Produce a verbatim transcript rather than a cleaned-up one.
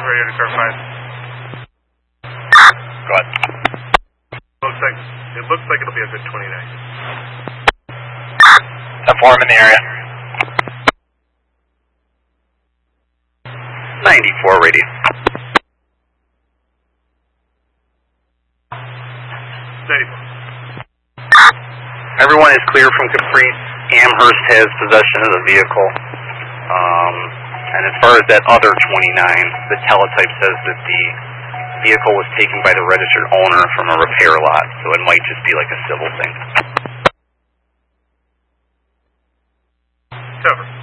radio to car five. Go ahead. Looks like, it looks like it'll be a good twenty-nine. ten four, I'm in the area. ninety-four radio. ninety-four. Everyone is clear from Caprice. Amherst has possession of the vehicle. Um, and as far as that other twenty-nine, the teletype says that the vehicle was taken by the registered owner from a repair lot, so it might just be like a civil thing. Cover.